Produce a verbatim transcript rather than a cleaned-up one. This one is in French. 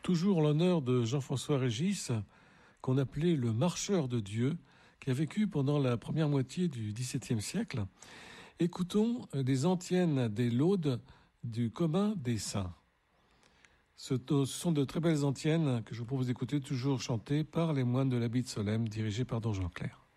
Toujours en l'honneur de Jean-François Régis, qu'on appelait le marcheur de Dieu, qui a vécu pendant la première moitié du dix-septième siècle. Écoutons des antiennes des laudes du commun des saints. Ce sont de très belles antiennes que je vous propose d'écouter, toujours chantées par les moines de l'Abbaye de Solesmes, dirigés par Don Jean Clair.